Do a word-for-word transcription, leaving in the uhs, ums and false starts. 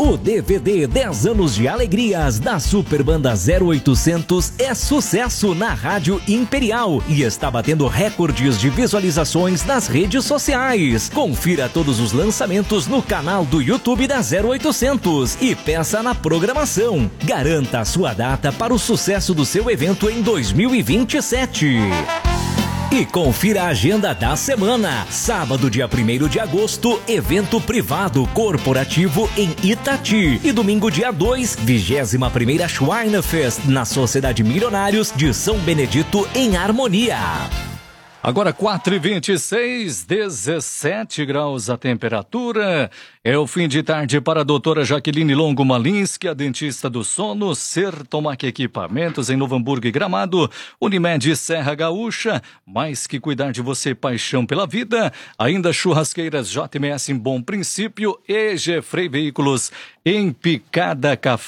O D V D dez anos de alegrias da Super Banda zero oitocentos é sucesso na Rádio Imperial e está batendo recordes de visualizações nas redes sociais. Confira todos os lançamentos no canal do YouTube da zero oitocentos e peça na programação. Garanta a sua data para o sucesso do seu evento em dois mil e vinte e sete. E confira a agenda da semana. Sábado, dia primeiro de agosto, evento privado corporativo em Itati. E domingo, dia dois, vigésima primeira Schweinefest na Sociedade Milionários de São Benedito, em Harmonia. Agora quatro e vinte e seis, dezessete graus a temperatura. É o fim de tarde para a doutora Jaqueline Longo Malinski, a dentista do sono, Sertomac Equipamentos em Novo Hamburgo e Gramado, Unimed Serra Gaúcha, mais que cuidar de você, paixão pela vida, ainda Churrasqueiras J M S em Bom Princípio e G Frei Veículos em Picada Café.